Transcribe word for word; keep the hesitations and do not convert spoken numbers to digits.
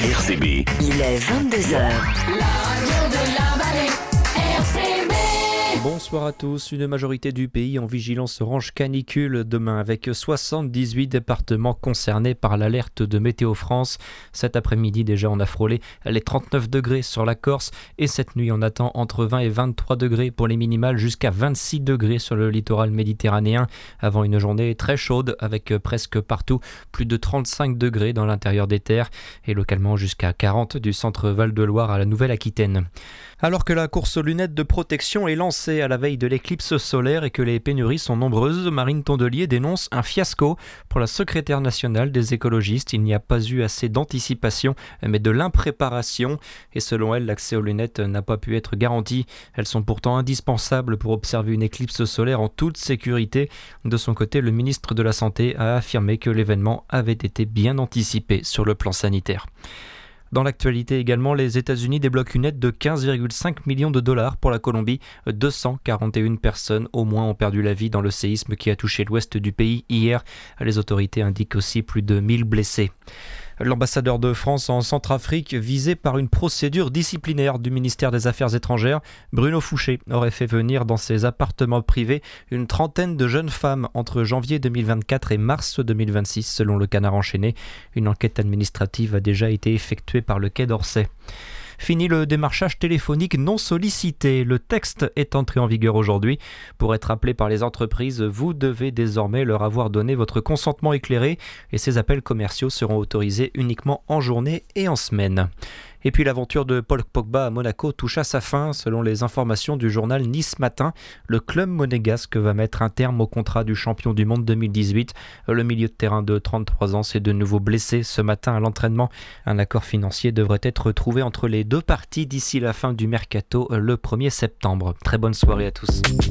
R C B. Il est vingt-deux heures. La radio de la vallée, R C B. Bonsoir à tous. Une majorité du pays en vigilance orange canicule demain avec soixante-dix-huit départements concernés par l'alerte de Météo France. Cet après-midi déjà on a frôlé les trente-neuf degrés sur la Corse et cette nuit on attend entre vingt et vingt-trois degrés pour les minimales jusqu'à vingt-six degrés sur le littoral méditerranéen avant une journée très chaude avec presque partout plus de trente-cinq degrés dans l'intérieur des terres et localement jusqu'à quarante du centre Val-de-Loire à la Nouvelle-Aquitaine. Alors que la course aux lunettes de protection est lancée à la veille de l'éclipse solaire et que les pénuries sont nombreuses, Marine Tondelier dénonce un fiasco. Pour la secrétaire nationale des écologistes, il n'y a pas eu assez d'anticipation, mais de l'impréparation. Et selon elle, l'accès aux lunettes n'a pas pu être garanti. Elles sont pourtant indispensables pour observer une éclipse solaire en toute sécurité. De son côté, le ministre de la Santé a affirmé que l'événement avait été bien anticipé sur le plan sanitaire. Dans l'actualité également, les États-Unis débloquent une aide de quinze virgule cinq millions de dollars pour la Colombie. deux cent quarante et une personnes au moins ont perdu la vie dans le séisme qui a touché l'ouest du pays hier. Les autorités indiquent aussi plus de mille blessés. L'ambassadeur de France en Centrafrique, visé par une procédure disciplinaire du ministère des Affaires étrangères, Bruno Fouché, aurait fait venir dans ses appartements privés une trentaine de jeunes femmes entre janvier deux mille vingt-quatre et mars deux mille vingt-six, selon le Canard enchaîné. Une enquête administrative a déjà été effectuée par le Quai d'Orsay. Fini le démarchage téléphonique non sollicité. Le texte est entré en vigueur aujourd'hui. Pour être appelé par les entreprises, vous devez désormais leur avoir donné votre consentement éclairé et ces appels commerciaux seront autorisés uniquement en journée et en semaine. Et puis l'aventure de Paul Pogba à Monaco touche à sa fin. Selon les informations du journal Nice Matin, le club monégasque va mettre un terme au contrat du champion du monde deux mille dix-huit. Le milieu de terrain de trente-trois ans s'est de nouveau blessé ce matin à l'entraînement. Un accord financier devrait être trouvé entre les deux parties d'ici la fin du mercato le premier septembre. Très bonne soirée à tous.